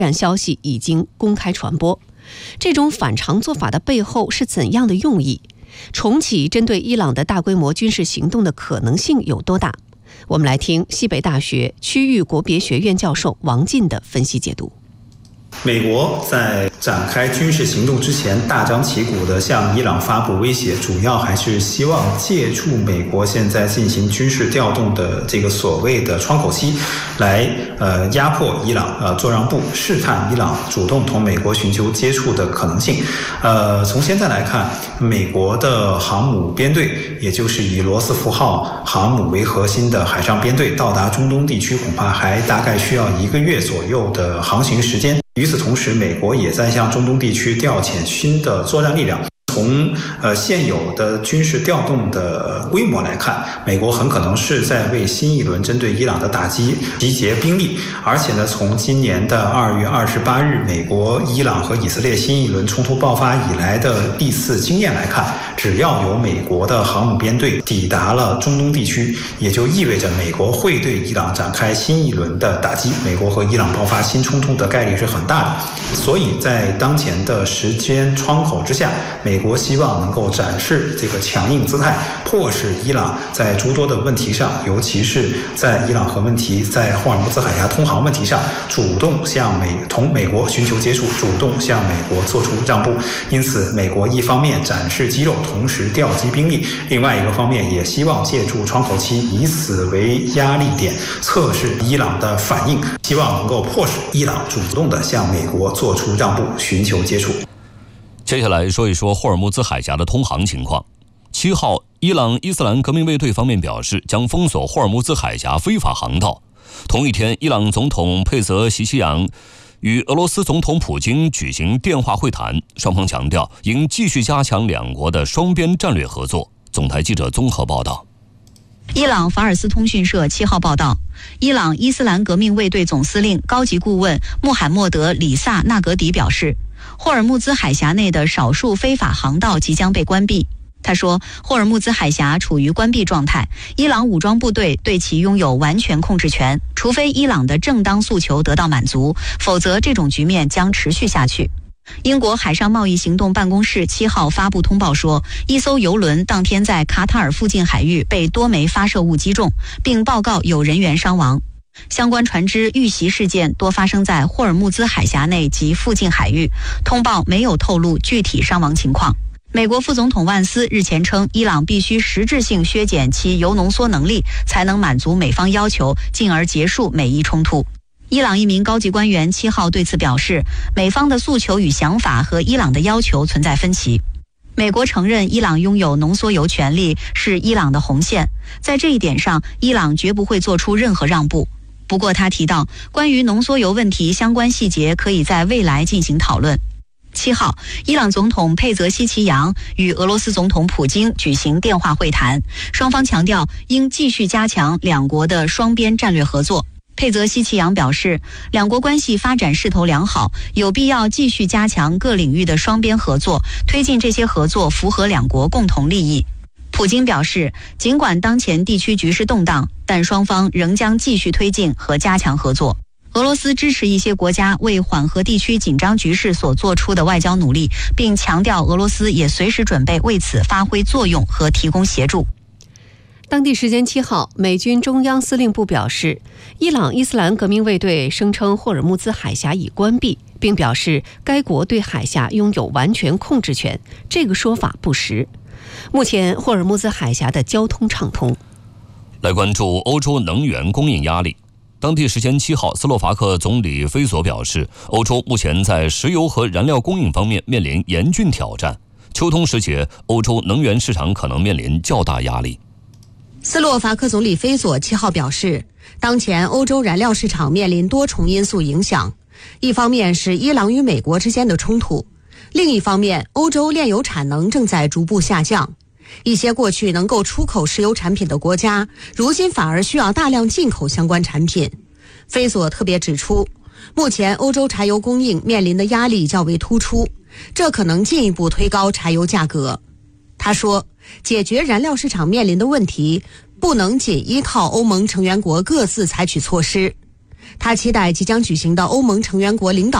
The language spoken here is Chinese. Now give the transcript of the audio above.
然消息已经公开传播。这种反常做法的背后是怎样的用意？重启针对伊朗的大规模军事行动的可能性有多大？我们来听西北大学区域国别学院教授王进的分析解读。 美国在展开军事行动之前大张旗鼓地向伊朗发布威胁，主要还是希望借助美国现在进行军事调动的这个所谓的窗口期，来压迫伊朗做让步，试探伊朗主动同美国寻求接触的可能性。从现在来看，美国的航母编队，也就是以罗斯福号航母为核心的海上编队，到达中东地区恐怕还大概需要1个月左右的航行时间。与此同时，美国也在向中东地区调遣新的作战力量。从现有的军事调动的规模来看，美国很可能是在为新一轮针对伊朗的打击集结兵力。而且呢，从今年的2月28日美国、伊朗和以色列新一轮冲突爆发以来的历次经验来看，只要有美国的航母编队抵达了中东地区，也就意味着美国会对伊朗展开新一轮的打击，美国和伊朗爆发新冲突的概率是很大的。所以在当前的时间窗口之下，美国希望能够展示这个强硬姿态，迫使伊朗在诸多的问题上，尤其是在伊朗核问题、在霍尔木兹海峡通航问题上，主动向同美国寻求接触，主动向美国做出让步。因此，美国一方面展示肌肉，同时调集兵力；另外一个方面也希望借助窗口期，以此为压力点，测试伊朗的反应，希望能够迫使伊朗主动地向美国做出让步，寻求接触。 接下来说一说霍尔木兹海峡的通航情况。7号，伊朗伊斯兰革命卫队方面表示将封锁霍尔木兹海峡非法航道。同一天，伊朗总统佩泽希奇扬与俄罗斯总统普京举行电话会谈，双方强调应继续加强两国的双边战略合作。总台记者综合报道。 伊朗法尔斯通讯社7号报道，伊朗伊斯兰革命卫队总司令高级顾问穆罕默德·里萨纳格迪表示，霍尔木兹海峡内的少数非法航道即将被关闭。他说，霍尔木兹海峡处于关闭状态，伊朗武装部队对其拥有完全控制权，除非伊朗的正当诉求得到满足，否则这种局面将持续下去。英国海上贸易行动办公室7号发布通报说，一艘油轮当天在卡塔尔附近海域被多枚发射物击中，并报告有人员伤亡。相关船只遇袭事件多发生在霍尔木兹海峡内及附近海域，通报没有透露具体伤亡情况。美国副总统万斯日前称，伊朗必须实质性削减其铀浓缩能力，才能满足美方要求，进而结束美伊冲突。伊朗一名高级官员7号对此表示，美方的诉求与想法和伊朗的要求存在分歧。美国承认伊朗拥有浓缩铀权利是伊朗的红线，在这一点上，伊朗绝不会做出任何让步。不过他提到，关于浓缩铀问题相关细节可以在未来进行讨论。7号，伊朗总统佩泽希奇扬与俄罗斯总统普京举行电话会谈，双方强调应继续加强两国的双边战略合作。佩泽希奇扬表示，两国关系发展势头良好，有必要继续加强各领域的双边合作，推进这些合作符合两国共同利益。普京表示，尽管当前地区局势动荡，但双方仍将继续推进和加强合作。俄罗斯支持一些国家为缓和地区紧张局势所做出的外交努力，并强调俄罗斯也随时准备为此发挥作用和提供协助。 当地时间7号，美军中央司令部表示，伊朗伊斯兰革命卫队声称霍尔木兹海峡已关闭，并表示该国对海峡拥有完全控制权，这个说法不实。目前霍尔木兹海峡的交通畅通。 来关注欧洲能源供应压力。当地时间7号，斯洛伐克总理菲佐表示，欧洲目前在石油和燃料供应方面面临严峻挑战，秋冬时节，欧洲能源市场可能面临较大压力。 斯洛伐克总理菲佐7号表示，当前欧洲燃料市场面临多重因素影响，一方面是伊朗与美国之间的冲突，另一方面，欧洲炼油产能正在逐步下降。一些过去能够出口石油产品的国家，如今反而需要大量进口相关产品。菲佐特别指出，目前欧洲柴油供应面临的压力较为突出，这可能进一步推高柴油价格。他说，解决燃料市场面临的问题，不能仅依靠欧盟成员国各自采取措施。 他期待即将举行的欧盟成员国领导